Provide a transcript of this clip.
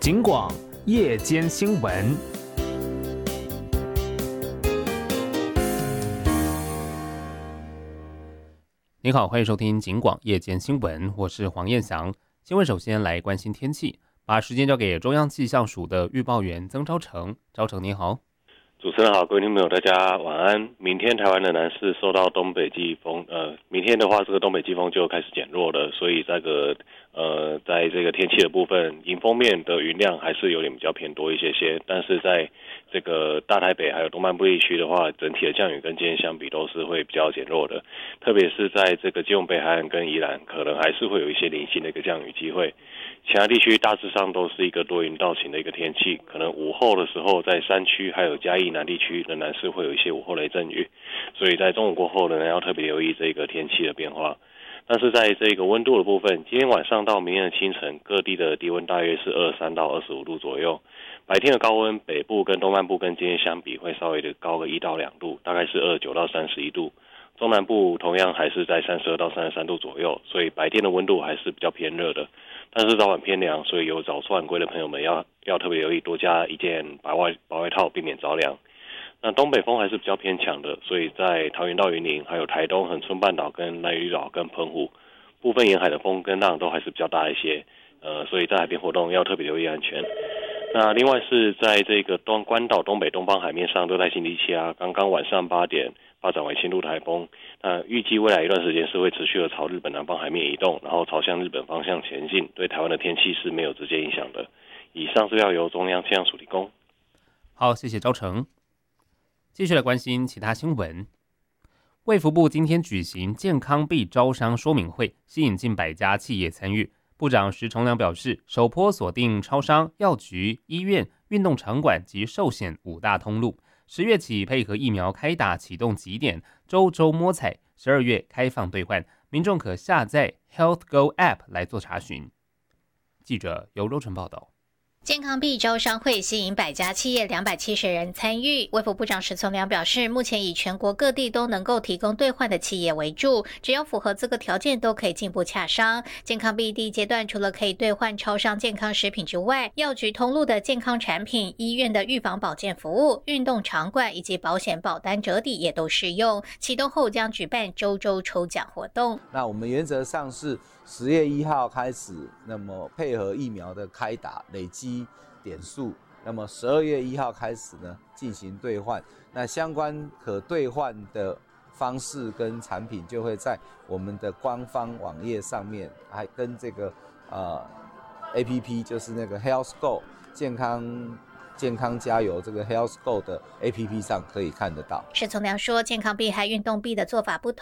警广夜间新闻。您好，欢迎收听警广夜间新闻，我是黄彦翔。新闻首先来关心天气，把时间交给中央气象署的预报员曾昭成。昭成您好。 主持人好，各位听众朋友，大家晚安。明天台湾仍然是受到东北季风，明天的话，这个东北季风就开始减弱了，所以在这个天气的部分，迎风面的云量还是有点比较偏多一些，但是在这个大台北还有东半部地区的话，整体的降雨跟今天相比都是会比较减弱的，特别是在这个基隆北海岸跟宜兰，可能还是会有一些零星的一个降雨机会。其他地区大致上都是一个多云到晴的一个天气，可能午后的时候在山区还有嘉义南地区仍然是会有一些午后雷阵雨，所以在中午过后仍然要特别留意这个天气的变化。但是在这个温度的部分，今天晚上到明天的清晨，各地的低温大约是23到25度左右。白天的高温，北部跟东半部跟今天相比会稍微的高个1到2度，大概是29到31度。中南部同样还是在32到33度左右，所以白天的温度还是比较偏热的。但是早晚偏凉，所以有早出晚归的朋友们要特别留意，多加一件薄外套，避免着凉。那东北风还是比较偏强的，所以在桃园到云林，还有台东、恒春半岛跟兰屿岛跟澎湖部分沿海的风跟浪都还是比较大一些，所以在海边活动要特别留意安全。那另外是在这个关岛东北东方海面上，热带性低气压刚刚晚上8点发展为轻度台风，那预计未来一段时间是会持续的朝日本南方海面移动，然后朝向日本方向前进，对台湾的天气是没有直接影响的。以上资料由中央气象署提供。 好，谢谢昭成。继续来关心其他新闻。卫福部今天举行健康币招商说明会，吸引近100家企业参与。部长石崇良表示，首波锁定超商、药局、医院、运动场馆及寿险5大通路。10月起配合疫苗开打启动集点，周摸彩，12月开放兑换，民众可下载 HealthGo App 来做查询。记者尤柔纯报道。 健康币招商会吸引100家企业270人参与。卫福部长石崇良表示，目前以全国各地都能够提供兑换的企业为主，只要符合资格条件都可以进步洽商。健康币第一阶段除了可以兑换超商健康食品之外，药局通路的健康产品、医院的预防保健服务、运动场馆以及保险保单折抵也都适用。启动后将举办周抽奖活动。 那我们原则上是10月1号开始，那么配合疫苗的开打累积点数，那么12月1号开始呢进行兑换，那相关可兑换的方式跟产品就会在我们的官方网页上面，还跟这个APP 就是那个 HealthGo 健康加油这个 HealthGo 的 APP 上可以看得到。 石崇良说，健康币和运动币的做法不同，